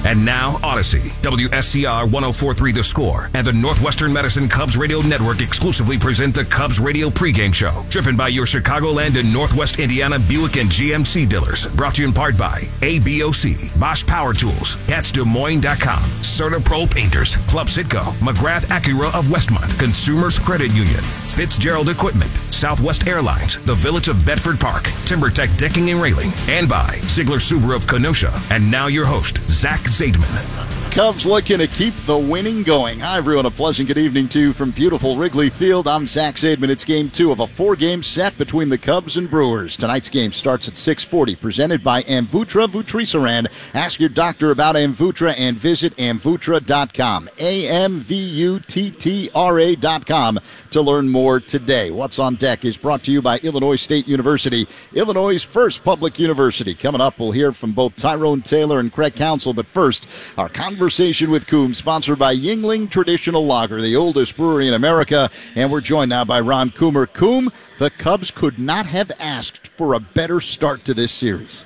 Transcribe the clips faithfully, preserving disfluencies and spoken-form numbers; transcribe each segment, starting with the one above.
And now, Odyssey, W S C R one oh four point three The Score, and the Northwestern Medicine Cubs Radio Network exclusively present the Cubs Radio pregame show, driven by your Chicagoland and Northwest Indiana Buick and G M C dealers. Brought to you in part by A B O C, Bosch Power Tools, Cats Des Moines dot com, Certa Pro Painters, Club Sitco, McGrath Acura of Westmont, Consumers Credit Union, Fitzgerald Equipment, Southwest Airlines, the Village of Bedford Park, TimberTech Decking and Railing, and by Ziegler Subaru of Kenosha. And now your host, Zach Zaidman. Cubs looking to keep the winning going. Hi, everyone. A pleasant good evening to you from beautiful Wrigley Field. I'm Zach Zaidman. It's game two of a four-game set between the Cubs and Brewers. Tonight's game starts at six forty, presented by Amvuttra Vutrisiran. Ask your doctor about Amvuttra and visit amvuttra dot com. A M V U T T R A dot com to learn more today. What's on deck is brought to you by Illinois State University, Illinois' first public university. Coming up, we'll hear from both Tyrone Taylor and Craig Counsell. But first, our Conversation with Coom, sponsored by Yuengling Traditional Lager, the oldest brewery in America. And we're joined now by Ron Coomer. Coom, the Cubs could not have asked for a better start to this series.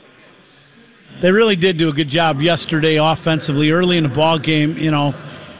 They really did do a good job yesterday offensively, early in the ball game. You know,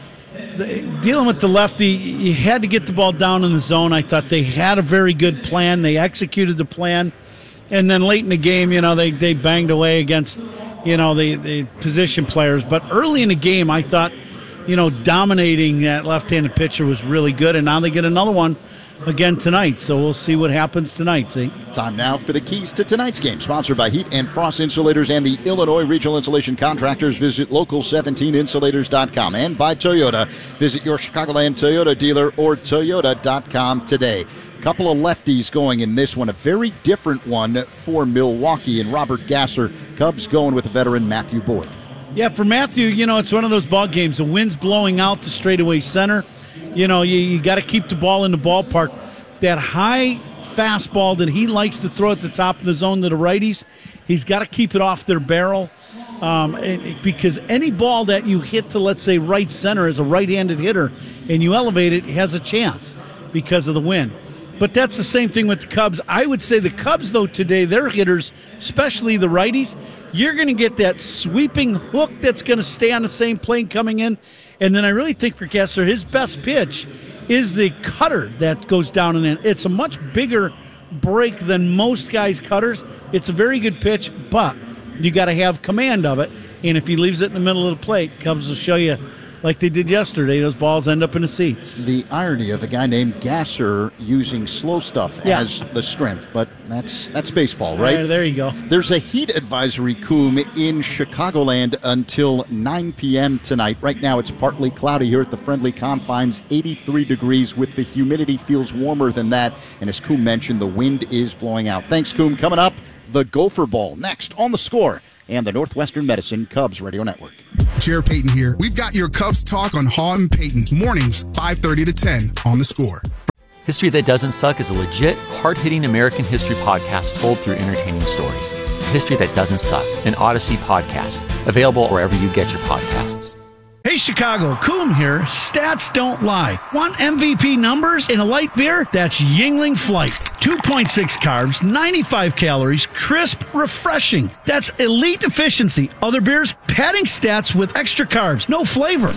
the, dealing with the lefty, you had to get the ball down in the zone. I thought they had a very good plan. They executed the plan. And then late in the game, you know, they, they banged away against, you know, the, the position players. But early in the game, I thought, you know, dominating that left-handed pitcher was really good. And now they get another one again tonight. So we'll see what happens tonight. See? Time now for the keys to tonight's game. Sponsored by Heat and Frost Insulators and the Illinois Regional Insulation Contractors. Visit local seventeen insulators dot com. And by Toyota. Visit your Chicagoland Toyota dealer or toyota dot com today. Couple of lefties going in this one. A very different one for Milwaukee. And Robert Gasser, Cubs going with the veteran Matthew Boyd. Yeah, for Matthew, you know, it's one of those ball games. The wind's blowing out to straightaway center. You know, you, you got to keep the ball in the ballpark. That high fastball that he likes to throw at the top of the zone to the righties, he's got to keep it off their barrel. Um, it, because any ball that you hit to, let's say, right center as a right-handed hitter and you elevate it, has a chance because of the wind. But that's the same thing with the Cubs. I would say the Cubs, though, today, their hitters, especially the righties, you're going to get that sweeping hook that's going to stay on the same plane coming in. And then I really think for Kessler, his best pitch is the cutter that goes down and in. It's a much bigger break than most guys' cutters. It's a very good pitch, but you got to have command of it. And if he leaves it in the middle of the plate, Cubs will show you, like they did yesterday, those balls end up in the seats. The irony of a guy named Gasser using slow stuff yeah. as the strength, but that's that's baseball, right? There, there you go. There's a heat advisory, Coom, in Chicagoland until nine p.m. tonight. Right now it's partly cloudy here at the friendly confines, eighty-three degrees with the humidity feels warmer than that. And as Coom mentioned, the wind is blowing out. Thanks, Coom. Coming up, the Gopher Bowl next on The Score and the Northwestern Medicine Cubs Radio Network. Chair Payton here. We've got your Cubs talk on Haw and Payton, mornings five thirty to ten on The Score. History That Doesn't Suck is a legit, hard-hitting American history podcast told through entertaining stories. History That Doesn't Suck, an Odyssey podcast, available wherever you get your podcasts. Hey Chicago, Coom here. Stats don't lie. Want M V P numbers in a light beer? That's Yuengling Flight. two point six carbs, ninety-five calories, crisp, refreshing. That's elite efficiency. Other beers, padding stats with extra carbs, no flavor.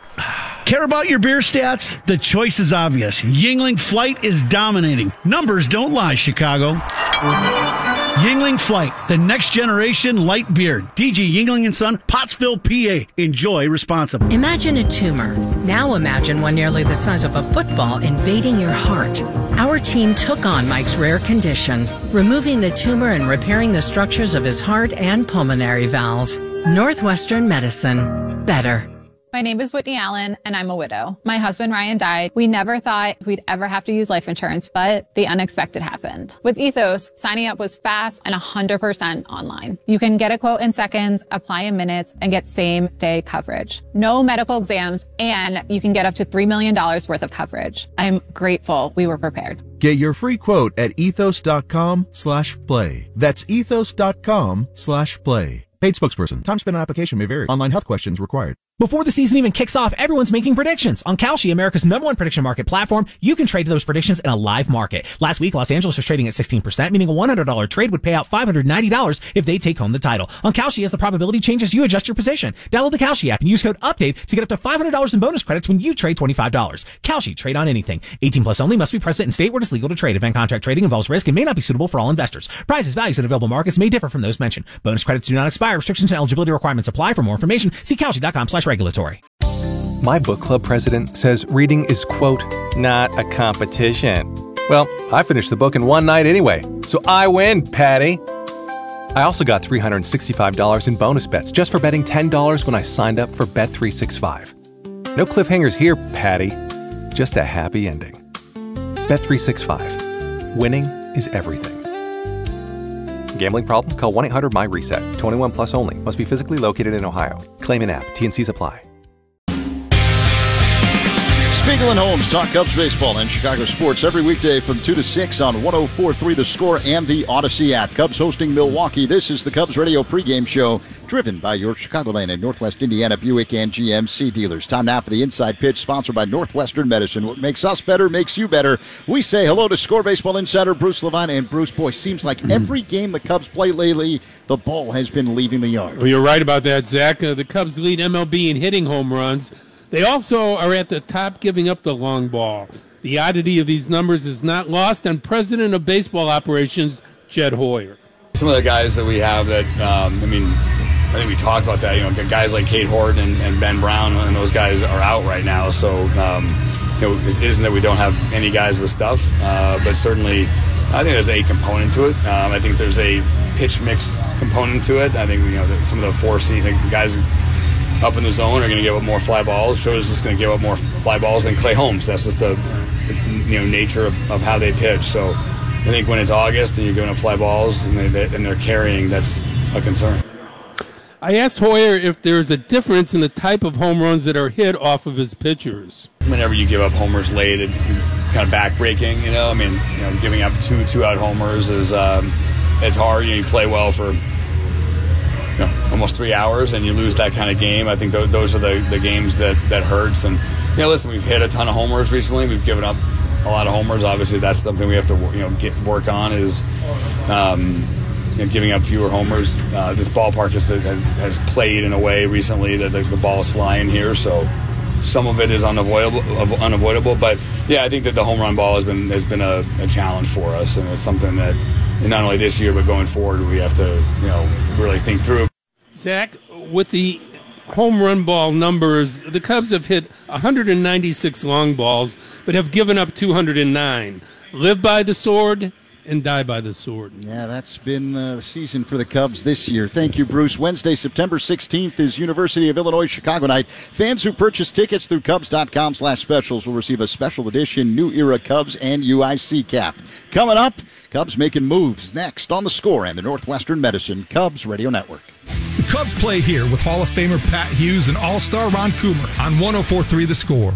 Care about your beer stats? The choice is obvious. Yuengling Flight is dominating. Numbers don't lie, Chicago. Yuengling Flight, the next generation light beer. D G Yuengling and Son, Pottsville, P A. Enjoy responsibly. Imagine a tumor. Now imagine one nearly the size of a football invading your heart. Our team took on Mike's rare condition, removing the tumor and repairing the structures of his heart and pulmonary valve. Northwestern Medicine. Better. My name is Whitney Allen, and I'm a widow. My husband, Ryan, died. We never thought we'd ever have to use life insurance, but the unexpected happened. With Ethos, signing up was fast and one hundred percent online. You can get a quote in seconds, apply in minutes, and get same-day coverage. No medical exams, and you can get up to three million dollars worth of coverage. I'm grateful we were prepared. Get your free quote at ethos.com slash play. That's ethos.com slash play. Paid spokesperson. Time spent on application may vary. Online health questions required. Before the season even kicks off, everyone's making predictions. On Kalshi, America's number one prediction market platform, you can trade those predictions in a live market. Last week, Los Angeles was trading at sixteen percent, meaning a one hundred dollars trade would pay out five hundred ninety dollars if they take home the title. On Kalshi, as the probability changes, you adjust your position. Download the Kalshi app and use code UPDATE to get up to five hundred dollars in bonus credits when you trade twenty-five dollars. Kalshi, trade on anything. eighteen plus only, must be present in state where it is legal to trade. Event contract trading involves risk and may not be suitable for all investors. Prices, values, and available markets may differ from those mentioned. Bonus credits do not expire. Restrictions and eligibility requirements apply. For more information, see Kalshi.com slash regulatory. My book club president says reading is, quote, not a competition. Well, I finished the book in one night anyway, so I win, Patty. I also got three hundred sixty-five dollars in bonus bets just for betting ten dollars when I signed up for Bet three sixty-five. No cliffhangers here, Patty. Just a happy ending. Bet three sixty-five. Winning is everything. Gambling problem? Call one eight hundred M Y reset. twenty-one plus only. Must be physically located in Ohio. Claim in app. T N Cs apply. Spiegel and Holmes talk Cubs baseball and Chicago sports every weekday from two to six on one oh four point three The Score and the Odyssey app. Cubs hosting Milwaukee. This is the Cubs radio pregame show driven by your Chicagoland and Northwest Indiana Buick and G M C dealers. Time now for the Inside Pitch, sponsored by Northwestern Medicine. What makes us better makes you better. We say hello to Score Baseball insider Bruce Levine. And Bruce, boy, seems like every game the Cubs play lately, the ball has been leaving the yard. Well, you're right about that, Zach. Uh, the Cubs lead M L B in hitting home runs. They also are at the top giving up the long ball. The oddity of these numbers is not lost on President of Baseball Operations, Jed Hoyer. Some of the guys that we have that, um, I mean, I think we talked about that, you know, guys like Cade Horton and, and Ben Brown, and those guys are out right now. So, um, you know, it isn't that we don't have any guys with stuff, uh, but certainly I think there's a component to it. Um, I think there's a pitch mix component to it. I think, you know, some of the four-seam guys up in the zone are going to give up more fly balls. Schroeder's just going to give up more fly balls than Clay Holmes. That's just the, you know, nature of, of how they pitch. So I think when it's August and you're giving up fly balls and, they, and they're carrying, that's a concern. I asked Hoyer if there's a difference in the type of home runs that are hit off of his pitchers. Whenever you give up homers late, it's kind of backbreaking, you know. I mean, you know, giving up two two-out homers is um, it's hard. You know, you play well for you know, almost three hours and you lose that kind of game. I think th- those are the, the games that, that hurts. And, you know, listen, we've hit a ton of homers recently. We've given up a lot of homers. Obviously, that's something we have to, you know, get work on is um, you know, giving up fewer homers. Uh, this ballpark has, has, has played in a way recently that the, the ball is flying here, so some of it is unavoidable. Unavoidable, but yeah, I think that the home run ball has been has been a, a challenge for us, and it's something that not only this year but going forward we have to, you know, really think through. Zach, with the home run ball numbers, the Cubs have hit one hundred ninety-six long balls, but have given up two hundred nine. Live by the sword and die by the sword. Yeah, that's been uh, the season for the Cubs this year. Thank you, Bruce. Wednesday, September sixteenth is University of Illinois Chicago night. Fans who purchase tickets through Cubs.com slash specials will receive a special edition New Era Cubs and U I C cap. Coming up, Cubs making moves next on The Score and the Northwestern Medicine Cubs Radio Network. The Cubs play here with Hall of Famer Pat Hughes and All-Star Ron Coomer on one oh four point three The Score.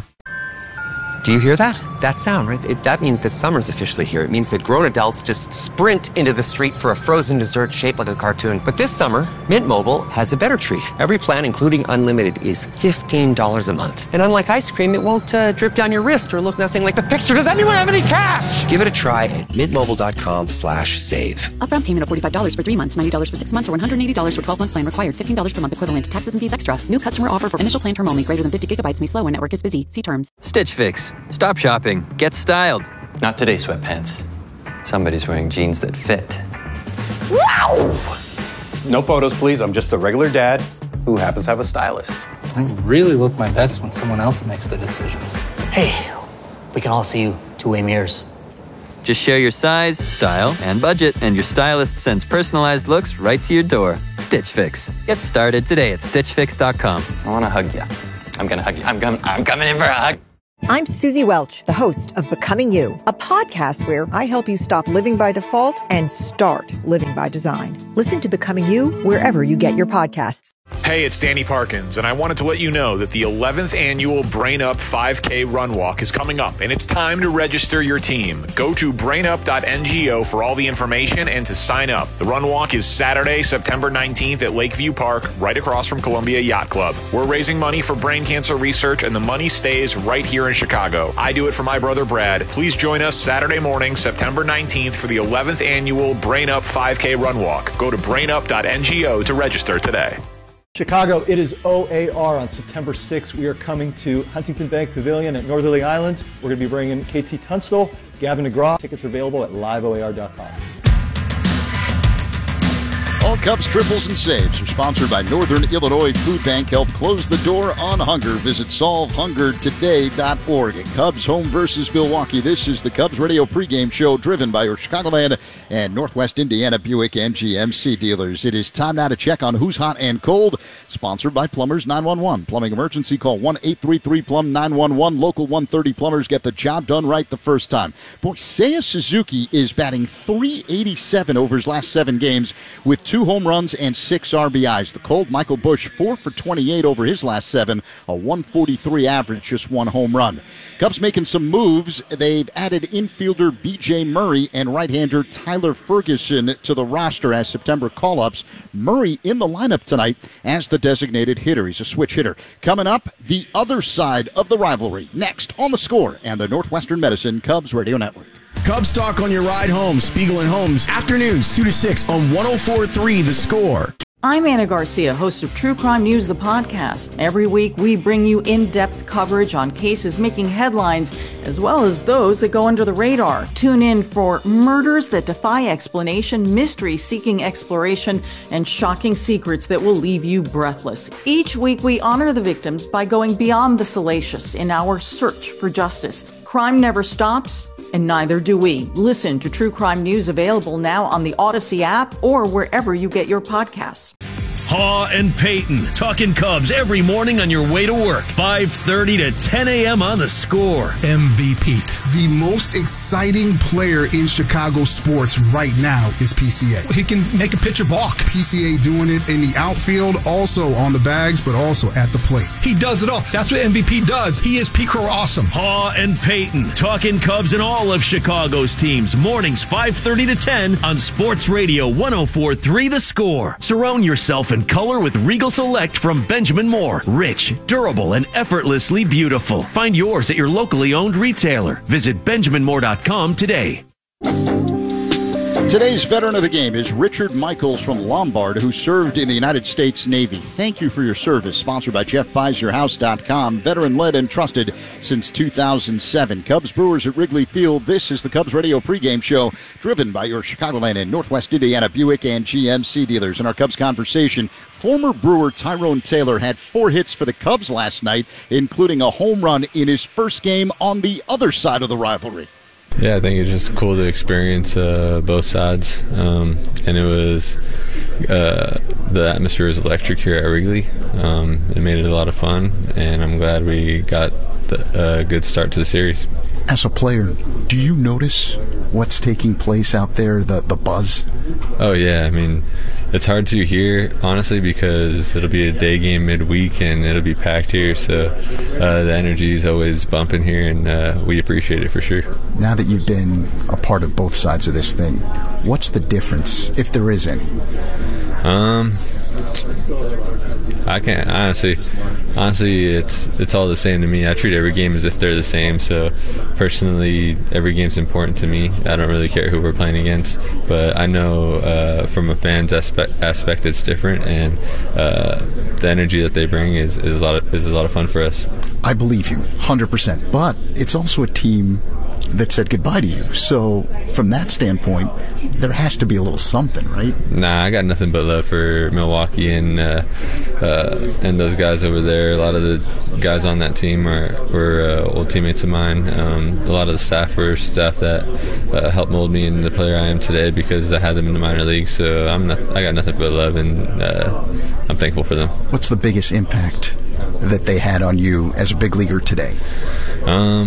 Do you hear that? That sound, right? It, that means that summer's officially here. It means that grown adults just sprint into the street for a frozen dessert shaped like a cartoon. But this summer, Mint Mobile has a better treat. Every plan, including unlimited, is fifteen dollars a month. And unlike ice cream, it won't uh, drip down your wrist or look nothing like the picture. Does anyone have any cash? Give it a try at mintmobile.com slash save. Upfront payment of forty-five dollars for three months, ninety dollars for six months, or one hundred eighty dollars for twelve-month plan required. fifteen dollars per month equivalent. Taxes and fees extra. New customer offer for initial plan term only. Greater than fifty gigabytes may slow when network is busy. See terms. Stitch Fix. Stop shopping. Get styled. Not today, sweatpants. Somebody's wearing jeans that fit. Wow! No photos, please. I'm just a regular dad who happens to have a stylist. I really look my best when someone else makes the decisions. Hey, we can all see you two-way mirrors. Just share your size, style, and budget, and your stylist sends personalized looks right to your door. Stitch Fix. Get started today at stitch fix dot com. I want to hug you. I'm going to hug you. I'm, com- I'm coming in for a hug. I'm Susie Welch, the host of Becoming You, a podcast where I help you stop living by default and start living by design. Listen to Becoming You wherever you get your podcasts. Hey, it's Danny Parkins, and I wanted to let you know that the eleventh annual Brain Up five K Run Walk is coming up, and it's time to register your team. Go to brain up dot N G O for all the information and to sign up. The Run Walk is Saturday, September nineteenth at Lakeview Park, right across from Columbia Yacht Club. We're raising money for brain cancer research, and the money stays right here in Chicago. I do it for my brother Brad. Please join us Saturday morning, September nineteenth for the eleventh annual Brain Up five K Run Walk. Go to brain up dot N G O to register today. Chicago, it is O A R on September sixth. We are coming to Huntington Bank Pavilion at Northerly Island. We're going to be bringing K T Tunstall, Gavin DeGraw. Tickets are available at live O A R dot com. All Cubs triples and saves are sponsored by Northern Illinois Food Bank. Help close the door on hunger. Visit solve hunger today dot org. Cubs home versus Milwaukee. This is the Cubs radio pregame show driven by your Chicagoland and Northwest Indiana Buick and G M C dealers. It is time now to check on who's hot and cold. Sponsored by Plumbers nine one one. Plumbing emergency, call one eight three three plumb nine one one. Local one thirty plumbers get the job done right the first time. Boy, Seiya Suzuki is batting three eighty-seven over his last seven games with two home runs and six R B Is. The cold Michael Busch, four for twenty-eight over his last seven, a one forty-three average, just one home run. Cubs making some moves. They've added infielder B J Murray and right-hander Tyler Ferguson to the roster as September call-ups. Murray in the lineup tonight as the designated hitter. He's a switch hitter. Coming up, the other side of the rivalry. Next on The Score and the Northwestern Medicine Cubs Radio Network. Cubs talk on your ride home. Spiegel and Holmes, afternoons two to six on one oh four point three The Score. I'm Anna Garcia, host of True Crime News, the podcast. Every week, we bring you in-depth coverage on cases making headlines, as well as those that go under the radar. Tune in for murders that defy explanation, mysteries seeking exploration, and shocking secrets that will leave you breathless. Each week, we honor the victims by going beyond the salacious in our search for justice. Crime never stops, and neither do we. Listen to True Crime News, available now on the Odyssey app or wherever you get your podcasts. Haw and Peyton, talking Cubs every morning on your way to work. five thirty to ten a.m. on The Score. M V P. The most exciting player in Chicago sports right now is P C A. He can make a pitcher balk. P C A doing it in the outfield, also on the bags, but also at the plate. He does it all. That's what M V P does. He is P-Crow awesome. Haw and Peyton, talking Cubs and all of Chicago's teams. Mornings five thirty to ten on Sports Radio one oh four point three The Score. Surround yourself in color with Regal Select from Benjamin Moore. Rich, durable, and effortlessly beautiful. Find yours at your locally owned retailer. Visit benjamin moore dot com today. Today's veteran of the game is Richard Michaels from Lombard, who served in the United States Navy. Thank you for your service. Sponsored by Jeff Buys Your House dot com. Veteran-led and trusted since two thousand seven. Cubs Brewers at Wrigley Field. This is the Cubs Radio pregame show, driven by your Chicagoland and Northwest Indiana Buick and G M C dealers. In our Cubs conversation, former Brewer Tyrone Taylor had four hits for the Cubs last night, including a home run in his first game on the other side of the rivalry. Yeah, I think it's just cool to experience uh, both sides, um, and it was uh, the atmosphere was electric here at Wrigley. Um, it made it a lot of fun, and I'm glad we got a uh, good start to the series. As a player, do you notice what's taking place out there, the, the buzz? Oh, yeah. I mean, it's hard to hear, honestly, because it'll be a day game midweek and it'll be packed here. So uh, the energy is always bumping here, and uh, we appreciate it for sure. Now that you've been a part of both sides of this thing, what's the difference, if there is any? Um, I can't honestly. Honestly, it's it's all the same to me. I treat every game as if they're the same. So, personally, every game's important to me. I don't really care who we're playing against, but I know uh, from a fan's aspect, aspect, it's different, and uh, the energy that they bring is, is a lot of is a lot of fun for us. I believe you, one hundred percent. But it's also a team that said goodbye to you. So, from that standpoint, there has to be a little something, right? Nah, I got nothing but love for Milwaukee and uh, uh, and those guys over there. A lot of the guys on that team are were uh, old teammates of mine. Um, a lot of the staff were staff that uh, helped mold me into the player I am today because I had them in the minor leagues. So I'm not, I got nothing but love, and uh, I'm thankful for them. What's the biggest impact that they had on you as a big leaguer today? Um,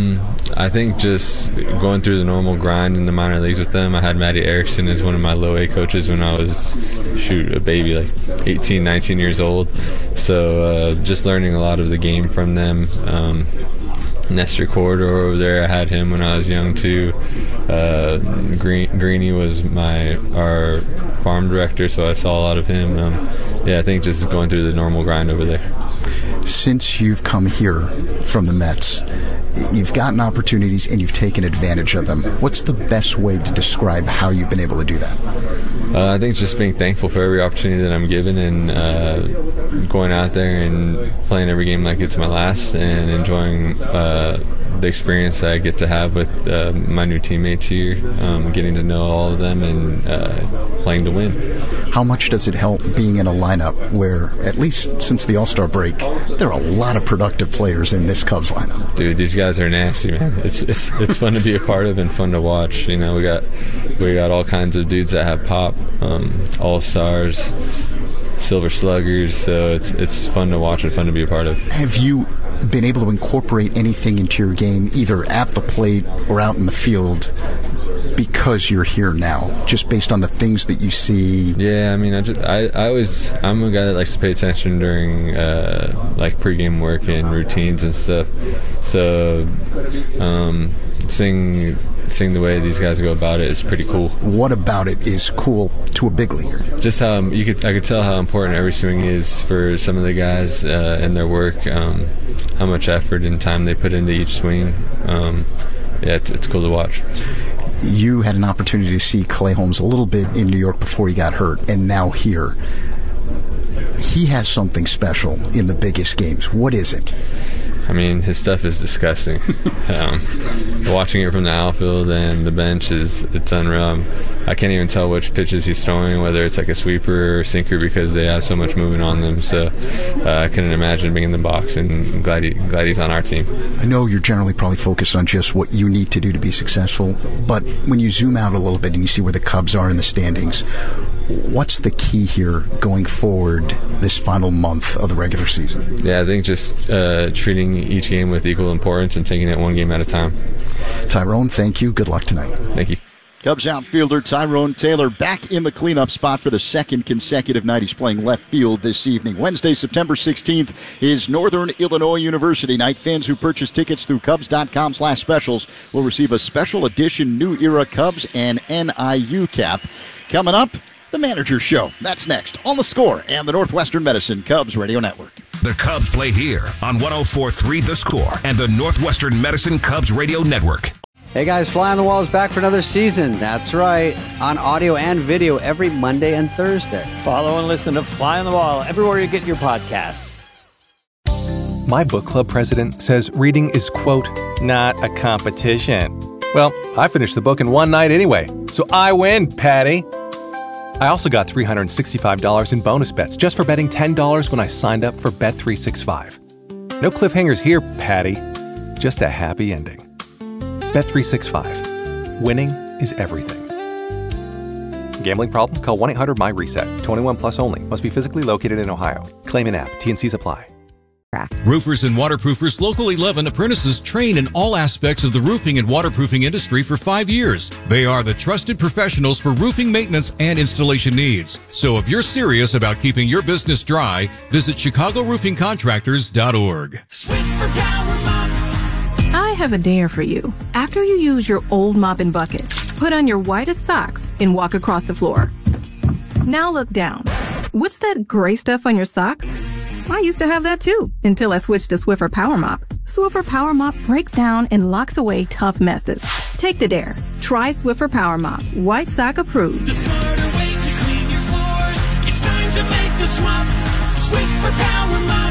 I think just going through the normal grind in the minor leagues with them. I had Matty Erickson as one of my low A coaches when I was, shoot, a baby, like eighteen, nineteen years old. So uh, just learning a lot of the game from them. Um, Nestor Corridor over there, I had him when I was young too. Uh, Green, Greeny was my our farm director, so I saw a lot of him. Um, yeah, I think just going through the normal grind over there. Since you've come here from the Mets, you've gotten opportunities and you've taken advantage of them. What's the best way to describe how you've been able to do that? Uh, I think just being thankful for every opportunity that I'm given, and uh, going out there and playing every game like it's my last, and enjoying uh, the experience that I get to have with uh, my new teammates here, um, getting to know all of them and uh, playing to win. How much does it help being in a lineup where, at least since the All-Star break, there are a lot of productive players in this Cubs lineup? Dude, these guys are nasty, man. It's it's it's fun to be a part of and fun to watch. You know, we got we got all kinds of dudes that have pop, um, All-Stars, Silver Sluggers. So it's it's fun to watch and fun to be a part of. Have you been able to incorporate anything into your game, either at the plate or out in the field, because you're here now, just based on the things that you see? Yeah, I mean, I just, I, I always, I'm a guy that likes to pay attention during, uh, like, pregame work and routines and stuff. So, um, seeing, seeing the way these guys go about it is pretty cool. What about it is cool to a big leaguer? Just how you could, I could tell how important every swing is for some of the guys uh, in their work. Um, how much effort and time they put into each swing. Um, yeah, it's, it's cool to watch. You had an opportunity to see Clay Holmes a little bit in New York before he got hurt, and now here. He has something special in the biggest games. What is it? I mean, his stuff is disgusting. um, watching it from the outfield and the bench is it's unreal. I can't even tell which pitches he's throwing, whether it's like a sweeper or sinker, because they have so much movement on them. So uh, I couldn't imagine being in the box, and glad, he, glad he's on our team. I know you're generally probably focused on just what you need to do to be successful, but when you zoom out a little bit and you see where the Cubs are in the standings, what's the key here going forward this final month of the regular season? Yeah, I think just uh, treating each game with equal importance and taking it one game at a time. Tyrone, thank you. Good luck tonight. Thank you. Cubs outfielder Tyrone Taylor back in the cleanup spot for the second consecutive night. He's playing left field this evening. Wednesday, September sixteenth is Northern Illinois University night. Fans who purchase tickets through Cubs.com slash specials will receive a special edition New Era Cubs and N I U cap. Coming up, The Manager Show. That's next on The Score and the Northwestern Medicine Cubs Radio Network. The Cubs play here on one oh four point three The Score and the Northwestern Medicine Cubs Radio Network. Hey guys, Fly on the Wall is back for another season. That's right, on audio and video every Monday and Thursday. Follow and listen to Fly on the Wall everywhere you get your podcasts. My book club president says reading is, quote, not a competition. Well, I finished the book in one night anyway, so I win, Patty. I also got three hundred sixty-five dollars in bonus bets just for betting ten dollars when I signed up for Bet three sixty-five. No cliffhangers here, Patty. Just a happy ending. Bet three sixty-five. Winning is everything. Gambling problem? Call one eight hundred my reset. twenty-one plus only. Must be physically located in Ohio. Claim in app. T and Cs apply. Roofers and waterproofers Local eleven apprentices train in all aspects of the roofing and waterproofing industry for five years. They are the trusted professionals for roofing maintenance and installation needs. So if you're serious about keeping your business dry, visit Chicago Roofing Contractors dot org. I have a dare for you. After you use your old mop and bucket, put on your whitest socks and walk across the floor. Now look down. What's that gray stuff on your socks? I used to have that too, until I switched to Swiffer Power Mop. Swiffer Power Mop breaks down and locks away tough messes. Take the dare. Try Swiffer Power Mop. White sock approved. The smarter way to clean your floors. It's time to make the swap. Swiffer Power Mop.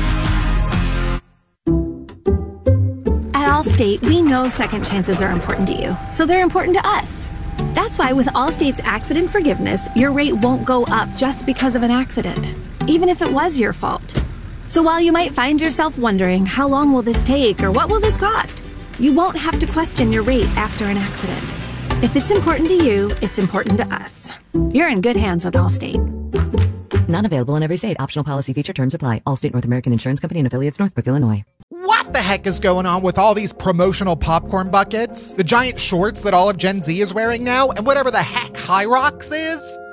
At Allstate, we know second chances are important to you, so they're important to us. That's why with Allstate's accident forgiveness, your rate won't go up just because of an accident, even if it was your fault. So while you might find yourself wondering, how long will this take or what will this cost? You won't have to question your rate after an accident. If it's important to you, it's important to us. You're in good hands with Allstate. Not available in every state. Optional policy feature terms apply. Allstate North American Insurance Company and affiliates, Northbrook, Illinois. what the heck is going on with all these promotional popcorn buckets, the giant shorts that all of Gen Z is wearing now, and whatever the heck High Rocks is?